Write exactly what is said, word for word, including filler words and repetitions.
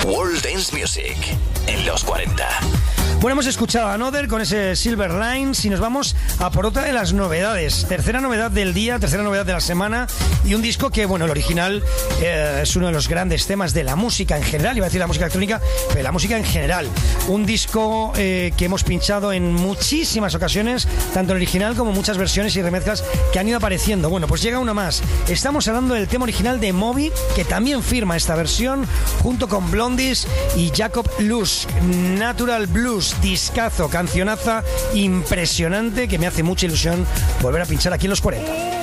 World Dance Music en los cuarenta. Bueno, hemos escuchado a Another con ese Silver Lines y nos vamos a por otra de las novedades. Tercera novedad del día, tercera novedad de la semana y un disco que, bueno, el original eh, es uno de los grandes temas de la música en general, iba a decir la música electrónica, pero la música en general. Un disco eh, que hemos pinchado en muchísimas ocasiones, tanto el original como muchas versiones y remezclas que han ido apareciendo. Bueno, pues llega una más. Estamos hablando del tema original de Moby, que también firma esta versión, junto con Blondies y Jacob Lusk. Natural Blues. Discazo, cancionaza impresionante que me hace mucha ilusión volver a pinchar aquí en los cuarenta.